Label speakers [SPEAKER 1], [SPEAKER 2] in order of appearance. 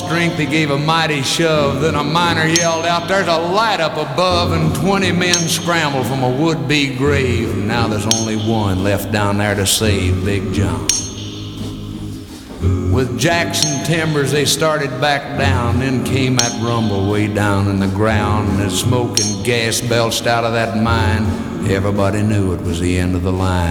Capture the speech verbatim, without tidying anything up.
[SPEAKER 1] strength, he gave a mighty shove. Then a miner yelled out, "There's a light up above," and twenty men scrambled from a would-be grave. And now there's only one left down there to save Big John. With Jackson timbers, they started back down. Then came that rumble way down in the ground, and as smoke and gas belched out of that mine, everybody knew it was the end of the line.